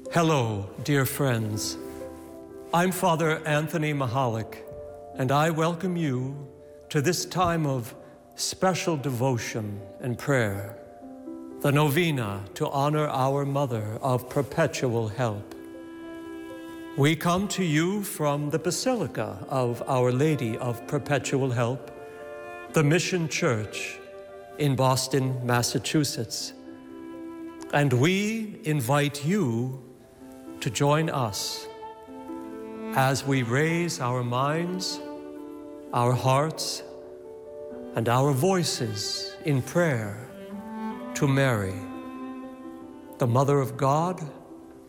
Hello, dear friends. I'm Father Anthony Mahalik, and I welcome you to this time of special devotion and prayer, the novena to honor our Mother of Perpetual Help. We come to you from the Basilica of Our Lady of Perpetual Help, the Mission Church in Boston, Massachusetts. And we invite you to join us as we raise our minds, our hearts, and our voices in prayer to Mary, the Mother of God